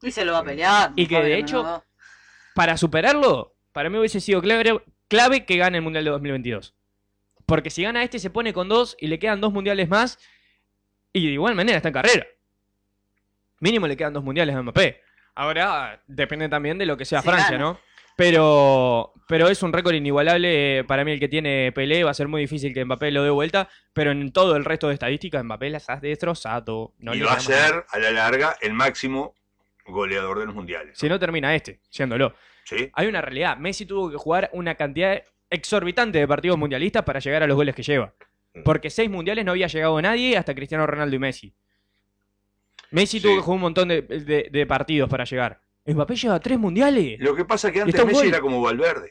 Y se lo va a pelear. Y que de hecho, para superarlo, para mí hubiese sido clave que gane el Mundial de 2022. Porque si gana este se pone con 2 y le quedan 2 mundiales más y de igual manera está en carrera. Mínimo le quedan 2 mundiales a Mbappé. Ahora depende también de lo que sea Sí, Francia, gana. ¿no? Pero es un récord inigualable. Para mí el que tiene Pelé va a ser muy difícil que Mbappé lo dé vuelta. Pero en todo el resto de estadísticas Mbappé las ha destrozado. No y le va a queda más nada. ser, a la larga, el máximo goleador de los mundiales. Si no termina siéndolo. ¿Sí? Hay una realidad. Messi tuvo que jugar una cantidad exorbitante de partidos mundialistas para llegar a los goles que lleva. Porque 6 mundiales no había llegado nadie hasta Cristiano Ronaldo y Messi. Messi tuvo que jugar un montón de partidos para llegar. Mbappé lleva 3 mundiales. Lo que pasa es que está antes un Messi gol. era como Valverde.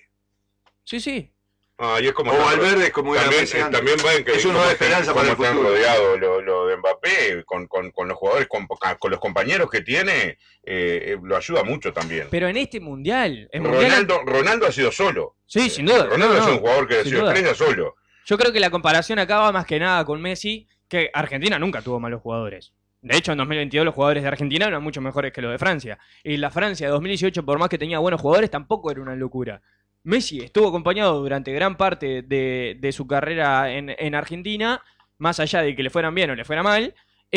Sí. Y es como O Valverde es como era Messi antes. también va en que Es una nueva esperanza para el están futuro. rodeados lo de Mbappé con los jugadores, con los compañeros que tiene, lo ayuda mucho también. Pero en este mundial... el mundial Ronaldo ha sido solo. Sí, sin duda. Ronaldo es un jugador que ha sin sido duda. estrella solo. Yo creo que la comparación acá va más que nada con Messi, que Argentina nunca tuvo malos jugadores. De hecho, en 2022 los jugadores de Argentina eran mucho mejores que los de Francia. Y la Francia de 2018, por más que tenía buenos jugadores, tampoco era una locura. Messi estuvo acompañado durante gran parte de su carrera en Argentina, más allá de que le fueran bien o le fuera mal.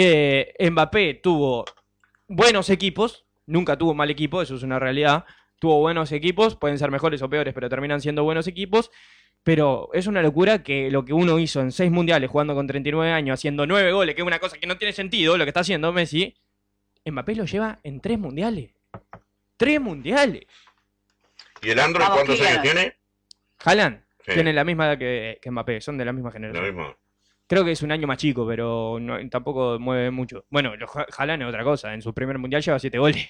Mbappé tuvo buenos equipos, nunca tuvo mal equipo, eso es una realidad. Tuvo buenos equipos, pueden ser mejores o peores, pero terminan siendo buenos equipos. Pero es una locura que lo que uno hizo en 6 mundiales, jugando con 39 años, haciendo 9 goles, que es una cosa que no tiene sentido, lo que está haciendo Messi, Mbappé lo lleva en 3 mundiales. 3 mundiales. ¿Y el Android Vamos, cuántos años Kylian. tiene? Haaland Sí. tiene la misma edad que Mbappé, son de la misma Lo generación. mismo. Creo que es un año más chico, pero tampoco mueve mucho. Bueno, Haaland es otra cosa, en su primer mundial lleva 7 goles.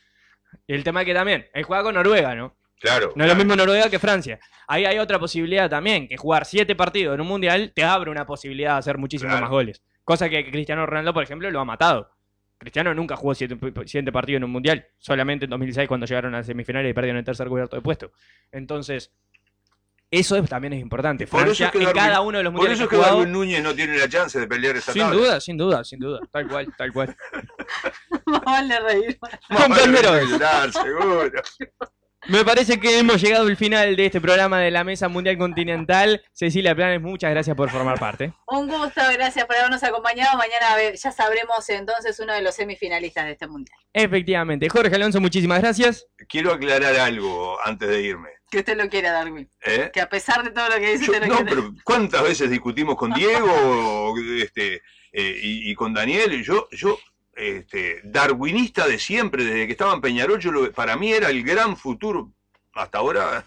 Y el tema es que también, él juega con Noruega, ¿no? Claro. No es lo mismo Noruega que Francia. Ahí hay otra posibilidad también, que jugar 7 partidos en un mundial te abre una posibilidad de hacer muchísimos Claro. más goles. Cosa que Cristiano Ronaldo, por ejemplo, lo ha matado. Cristiano nunca jugó 7 partidos en un mundial, solamente en 2006 cuando llegaron a las semifinales y perdieron el tercer cubierto de puesto. Entonces, eso también es importante. Por eso Francia, es que en Darwin- cada uno de los Por mundiales eso es que que ha jugado, Darwin Núñez no tiene la chance de pelear esa sin tabla. sin duda, tal cual. Más vale reír. Compañeros. Vamos a llorar, seguro. Me parece que hemos llegado al final de este programa de la Mesa Mundial Continental. Cecilia Planes, muchas gracias por formar parte. Un gusto, gracias por habernos acompañado. Mañana ya sabremos entonces uno de los semifinalistas de este mundial. Efectivamente. Jorge Alonso, muchísimas gracias. Quiero aclarar algo antes de irme. Que usted lo quiera, Darwin. ¿Eh? Que a pesar de todo lo que dice, Yo- usted lo no, quiere. pero ¿cuántas veces discutimos con Diego y con Daniel? Y yo darwinista de siempre, desde que estaba en Peñarol, para mí era el gran futuro. Hasta ahora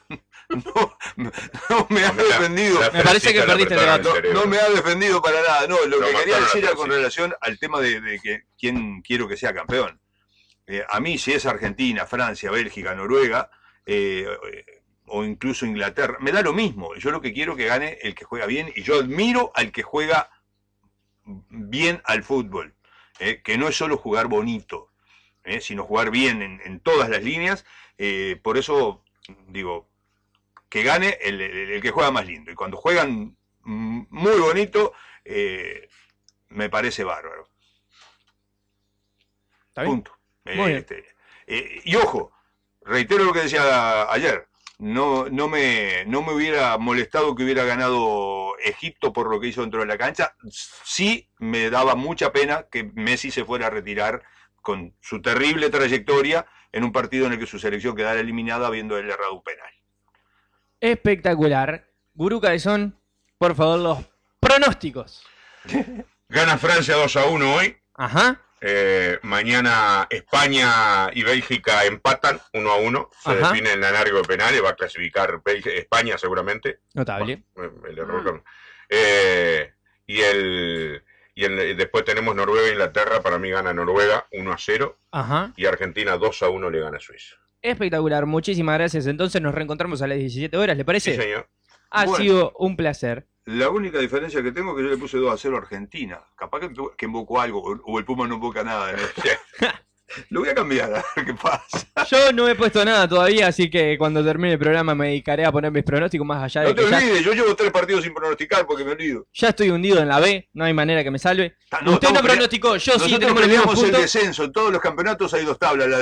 no me ha defendido. Me parece que perdiste el debate. No me ha defendido para nada. No, lo Lo que quería mataron decir a era con Francis. relación al tema de que quién quiero que sea campeón. A mí, si es Argentina, Francia, Bélgica, Noruega, o incluso Inglaterra, me da lo mismo. Yo lo que quiero que gane el que juega bien, y yo admiro al que juega bien al fútbol, que no es solo jugar bonito, sino jugar bien en todas las líneas. Por eso digo, que gane el que juega más lindo. Y cuando juegan muy bonito, me parece bárbaro. ¿Está bien? Punto. Muy bien. Y ojo, reitero lo que decía ayer, no me hubiera molestado que hubiera ganado Egipto por lo que hizo dentro de la cancha. Sí me daba mucha pena que Messi se fuera a retirar con su terrible trayectoria en un partido en el que su selección quedara eliminada habiendo él errado un penal. Espectacular. Gurú Cabezón, por favor, los pronósticos. Gana Francia 2-1 hoy. Ajá. Mañana España y Bélgica empatan 1-1. Se Ajá. define en la largo de penales. Va a clasificar España seguramente. Notable. El error. Después tenemos Noruega e Inglaterra. Para mí gana Noruega 1-0. Ajá. Y Argentina 2-1 le gana a Suiza. Espectacular. Muchísimas gracias. Entonces nos reencontramos a las 17 horas, ¿le parece? Sí, señor. Ha Bueno. sido un placer. La única diferencia que tengo es que yo le puse 2-0 a Argentina. Capaz que invocó algo, o el Puma no invoca nada. ¿no? Lo voy a cambiar, a ver qué pasa. Yo no he puesto nada todavía, así que cuando termine el programa me dedicaré a poner mis pronósticos más allá de No te que ya, olvides, yo llevo 3 partidos sin pronosticar porque me olvido. ya estoy hundido en la B, no hay manera que me salve. No, Usted no estamos pronosticó, yo sí Nosotros tenemos los mismos peleamos el puntos. descenso. En todos los campeonatos hay 2 tablas. La